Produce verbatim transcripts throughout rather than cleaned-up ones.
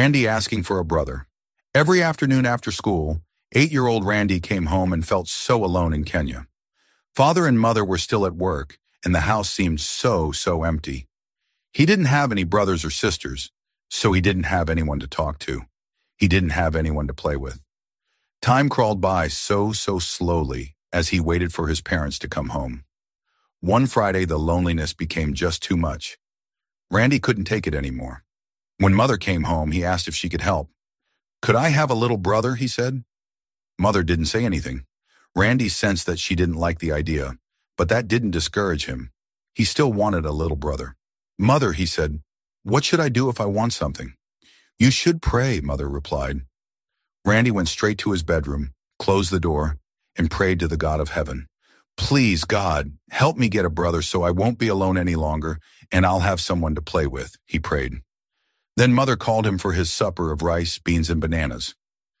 Randy asking for a brother. Every afternoon after school, eight-year-old Randy came home and felt so alone in Kenya. Father and mother were still at work, and the house seemed so, so empty. He didn't have any brothers or sisters, so he didn't have anyone to talk to. He didn't have anyone to play with. Time crawled by so, so slowly as he waited for his parents to come home. One Friday, the loneliness became just too much. Randy couldn't take it anymore. When Mother came home, he asked if she could help. "Could I have a little brother?" he said. Mother didn't say anything. Randy sensed that she didn't like the idea, but that didn't discourage him. He still wanted a little brother. "Mother," he said, "what should I do if I want something?" "You should pray," Mother replied. Randy went straight to his bedroom, closed the door, and prayed to the God of heaven. "Please, God, help me get a brother so I won't be alone any longer and I'll have someone to play with," he prayed. Then Mother called him for his supper of rice, beans, and bananas.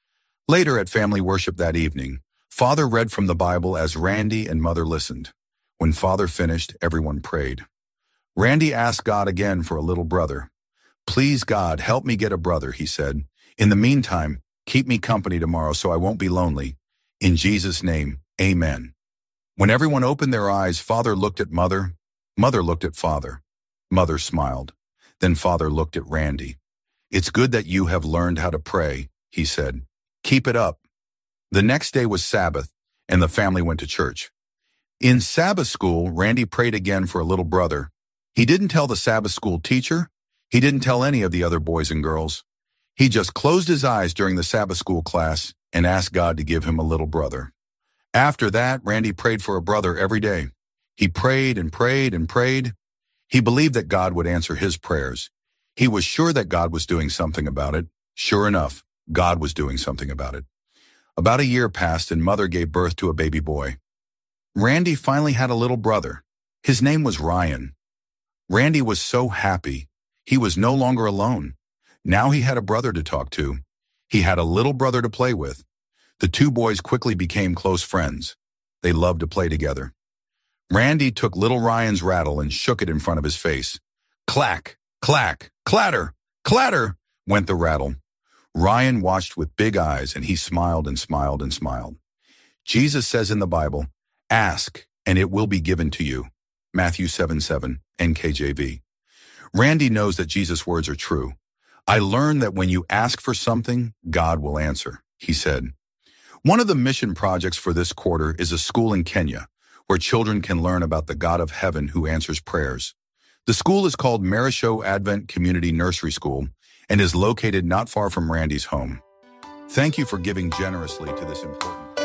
Later at family worship that evening, Father read from the Bible as Randy and Mother listened. When Father finished, everyone prayed. Randy asked God again for a little brother. "Please, God, help me get a brother," he said. "In the meantime, keep me company tomorrow so I won't be lonely. In Jesus' name, amen." When everyone opened their eyes, Father looked at Mother. Mother looked at Father. Mother smiled. Then Father looked at Randy. "It's good that you have learned how to pray," he said. "Keep it up." The next day was Sabbath, and the family went to church. In Sabbath school, Randy prayed again for a little brother. He didn't tell the Sabbath school teacher. He didn't tell any of the other boys and girls. He just closed his eyes during the Sabbath school class and asked God to give him a little brother. After that, Randy prayed for a brother every day. He prayed and prayed and prayed. He believed that God would answer his prayers. He was sure that God was doing something about it. Sure enough, God was doing something about it. About a year passed and Mother gave birth to a baby boy. Randy finally had a little brother. His name was Ryan. Randy was so happy. He was no longer alone. Now he had a brother to talk to. He had a little brother to play with. The two boys quickly became close friends. They loved to play together. Randy took little Ryan's rattle and shook it in front of his face. Clack, clack, clatter, clatter, went the rattle. Ryan watched with big eyes, and he smiled and smiled and smiled. Jesus says in the Bible, "Ask, and it will be given to you." Matthew seven seven, N K J V. Randy knows that Jesus' words are true. "I learned that when you ask for something, God will answer," he said. One of the mission projects for this quarter is a school in Kenya, where children can learn about the God of heaven who answers prayers. The school is called Marisho Advent Community Nursery School and is located not far from Randy's home. Thank you for giving generously to this important